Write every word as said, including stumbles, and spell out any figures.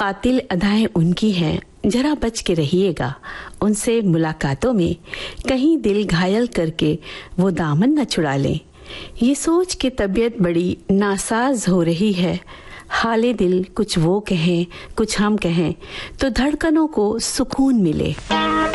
कातिल अदाएं उनकी हैं, जरा बच के रहिएगा। उनसे मुलाकातों में कहीं दिल घायल करके वो दामन न छुड़ा लें। ये सोच के तबीयत बड़ी नासाज हो रही है। हाले दिल कुछ वो कहें कुछ हम कहें तो धड़कनों को सुकून मिले।